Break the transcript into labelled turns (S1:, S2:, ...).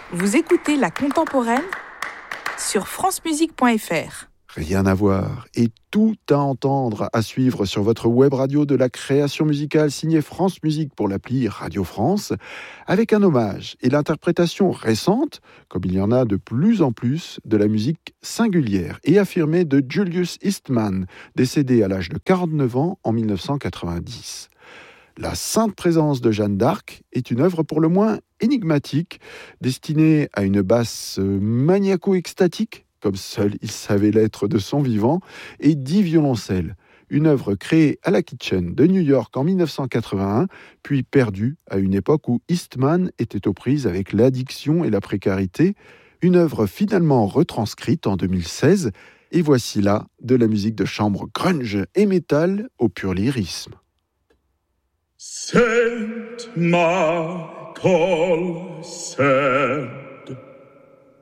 S1: Vous écoutez La Contemporaine sur francemusique.fr.
S2: Rien à voir et tout à entendre, à suivre sur votre web radio de la création musicale signée France Musique pour l'appli Radio France, avec un hommage et l'interprétation récente, comme il y en a de plus en plus, de la musique singulière et affirmée de Julius Eastman, décédé à l'âge de 49 ans en 1990. La sainte présence de Jeanne d'Arc est une œuvre pour le moins énigmatique, destinée à une basse maniaco-extatique, comme seul il savait l'être de son vivant, et 10 violoncelles. Une œuvre créée à la Kitchen de New York en 1981, puis perdue à une époque où Eastman était aux prises avec l'addiction et la précarité. Une œuvre finalement retranscrite en 2016, et voici là de la musique de chambre grunge et métal au pur lyrisme.
S3: Saint Michael, Saint